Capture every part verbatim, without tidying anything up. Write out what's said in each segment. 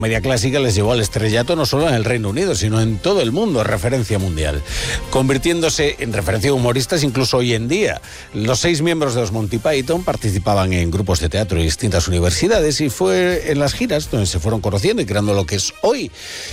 Media clásica les llevó al estrellato no solo en el Reino Unido, sino en todo el mundo, referencia mundial, convirtiéndose en referencia de humoristas incluso hoy en día. Los seis miembros de los Monty Python participaban en grupos de teatro de distintas universidades y fue en las giras donde se fueron conociendo y creando lo que es hoy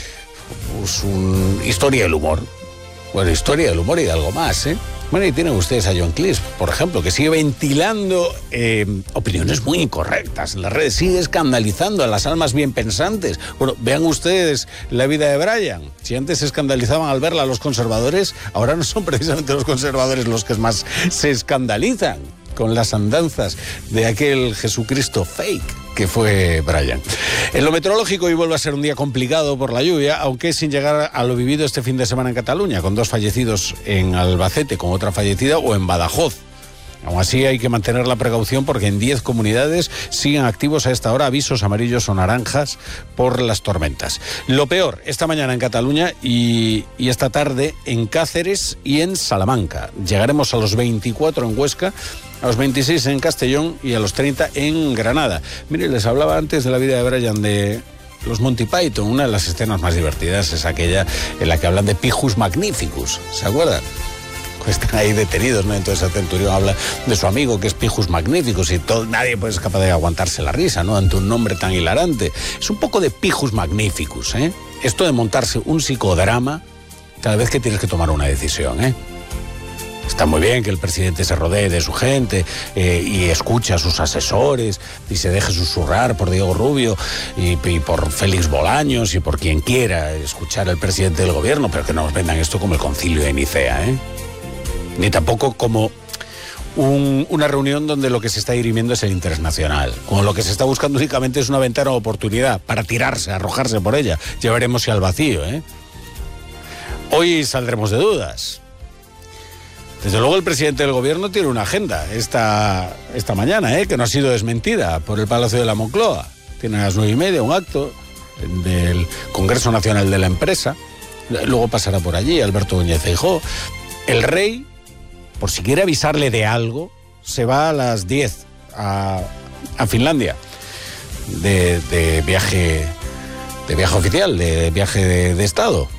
pues, un historia del humor. Bueno, historia del humor y de algo más, ¿eh? Bueno, y tienen ustedes a John Cleese, por ejemplo, que sigue ventilando eh, opiniones muy incorrectas en las redes, sigue escandalizando a las almas bien pensantes. Bueno, vean ustedes la vida de Brian. Si antes se escandalizaban al verla los conservadores, ahora no son precisamente los conservadores los que más se escandalizan con las andanzas de aquel Jesucristo fake que fue Brian. En lo meteorológico hoy vuelve a ser un día complicado por la lluvia, aunque sin llegar a lo vivido este fin de semana en Cataluña, con dos fallecidos en Albacete, con otra fallecida, o en Badajoz. Aún así hay que mantener la precaución porque en diez comunidades siguen activos a esta hora avisos amarillos o naranjas por las tormentas. Lo peor, esta mañana en Cataluña y, y esta tarde en Cáceres y en Salamanca. Llegaremos a los veinticuatro en Huesca, a los veintiséis en Castellón y a los treinta en Granada. Mire, les hablaba antes de la vida de Brian de los Monty Python. Una de las escenas más divertidas es aquella en la que hablan de Pijus Magnificus, ¿se acuerdan? Están ahí detenidos, ¿no? Entonces el centurión habla de su amigo que es Pijus Magnificus y todo, nadie pues, es capaz de aguantarse la risa, ¿no? Ante un nombre tan hilarante. Es un poco de Pijus Magnificus, ¿eh? Esto de montarse un psicodrama cada vez que tienes que tomar una decisión, ¿eh? Está muy bien que el presidente se rodee de su gente eh, y escuche a sus asesores y se deje susurrar por Diego Rubio y, y por Félix Bolaños y por quien quiera escuchar al presidente del gobierno, pero que no nos vendan esto como el concilio de Nicea, ¿eh? Ni tampoco como un, una reunión donde lo que se está dirimiendo es el interés nacional. Como lo que se está buscando únicamente es una ventana de oportunidad para tirarse, arrojarse por ella. Ya veremos si al vacío, ¿eh? Hoy saldremos de dudas. Desde luego el presidente del gobierno tiene una agenda esta, esta mañana, ¿eh? Que no ha sido desmentida por el Palacio de la Moncloa. Tiene a las nueve y media un acto del Congreso Nacional de la Empresa. Luego pasará por allí Alberto Núñez Feijóo. El rey, por si quiere avisarle de algo, se va a las diez a, a Finlandia de, de viaje de viaje oficial, de viaje de, de Estado.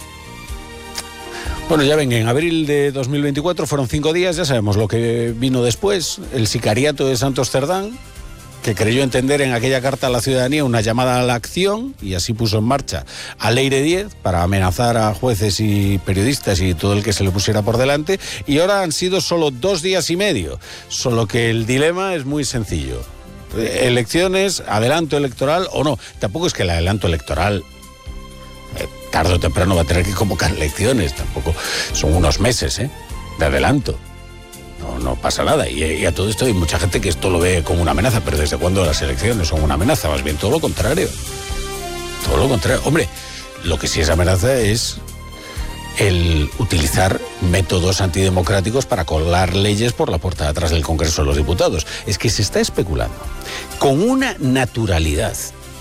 Bueno, ya ven, en abril de dos mil veinticuatro fueron cinco días, ya sabemos lo que vino después, el sicariato de Santos Cerdán, que creyó entender en aquella carta a la ciudadanía una llamada a la acción y así puso en marcha a Leire diez para amenazar a jueces y periodistas y todo el que se le pusiera por delante, y ahora han sido solo dos días y medio, solo que el dilema es muy sencillo. Elecciones, adelanto electoral o no. Tampoco es que el adelanto electoral eh, tarde o temprano va a tener que convocar elecciones, tampoco son unos meses ¿eh? de adelanto. No, no pasa nada. Y, y a todo esto hay mucha gente que esto lo ve como una amenaza, pero ¿desde cuándo las elecciones son una amenaza? Más bien todo lo contrario. Todo lo contrario. Hombre, lo que sí es amenaza es el utilizar métodos antidemocráticos para colar leyes por la puerta de atrás del Congreso de los Diputados. Es que se está especulando con una naturalidad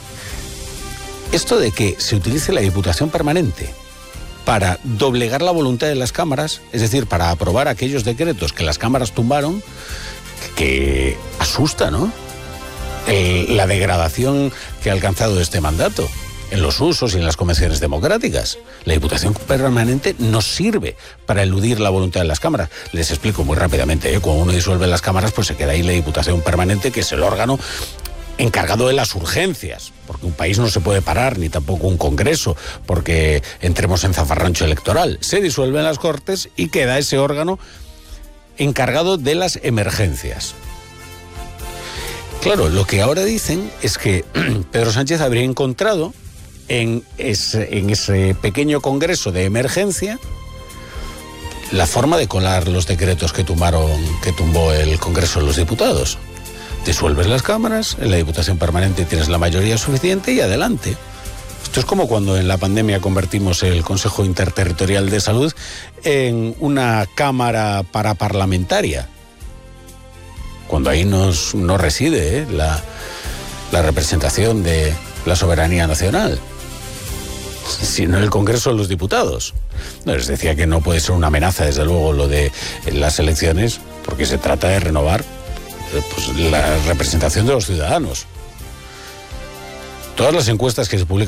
esto de que se utilice la Diputación Permanente para doblegar la voluntad de las cámaras, es decir, para aprobar aquellos decretos que las cámaras tumbaron, que asusta, ¿no? El, la degradación que ha alcanzado este mandato en los usos y en las convenciones democráticas. La Diputación Permanente no sirve para eludir la voluntad de las cámaras. Les explico muy rápidamente, ¿eh? Cuando uno disuelve las cámaras, pues se queda ahí la Diputación Permanente, que es el órgano encargado de las urgencias, porque un país no se puede parar, ni tampoco un congreso, porque entremos en zafarrancho electoral. Se disuelven las Cortes y queda ese órgano encargado de las emergencias. Claro, lo que ahora dicen es que Pedro Sánchez habría encontrado en ese, en ese pequeño congreso de emergencia la forma de colar los decretos que tumbaron, que tumbó el Congreso de los Diputados. Disuelves las cámaras, en la Diputación Permanente tienes la mayoría suficiente y adelante. Esto es como cuando en la pandemia convertimos el Consejo Interterritorial de Salud en una cámara paraparlamentaria. Cuando ahí nos, no reside ¿eh? la, la representación de la soberanía nacional, sino el Congreso de los Diputados. No, les decía que no puede ser una amenaza, desde luego, lo de las elecciones, porque se trata de renovar pues, la representación de los ciudadanos. Todas las encuestas que se publican